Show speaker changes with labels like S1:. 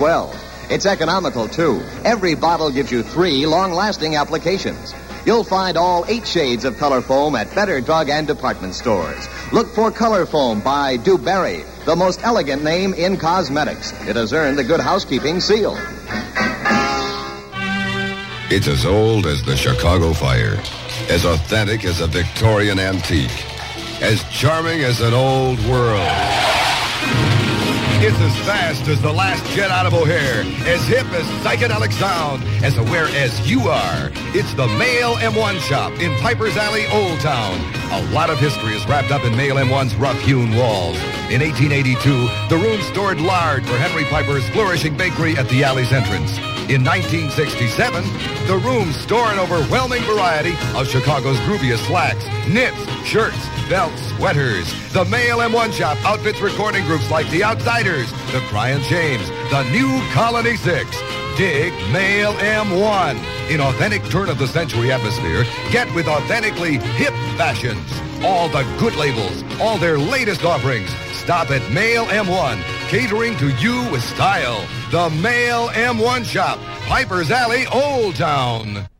S1: Well, it's economical, too. Every bottle gives you 3 long-lasting applications. You'll find all 8 shades of Color Foam at better drug and department stores. Look for Color Foam by DuBarry, the most elegant name in cosmetics. It has earned the Good Housekeeping seal.
S2: It's as old as the Chicago Fire, as authentic as a Victorian antique, as charming as an old world. It's as fast as the last jet out of O'Hare, as hip as psychedelic sound, as aware as you are. It's the Mail M1 shop in Piper's Alley, Old Town. A lot of history is wrapped up in Mail M1's rough-hewn walls. In 1882, the room stored lard for Henry Piper's flourishing bakery at the alley's entrance. In 1967, the room store an overwhelming variety of Chicago's grooviest slacks, knits, shirts, belts, sweaters. The Mail M1 shop outfits recording groups like The Outsiders, The Crying Shames, The New Colony 6. Dig Mail M1. In authentic turn-of-the-century atmosphere, get with authentically hip fashions. All the good labels, all their latest offerings. Stop at Mail M1, catering to you with style. The Mail M1 shop, Piper's Alley, Old Town.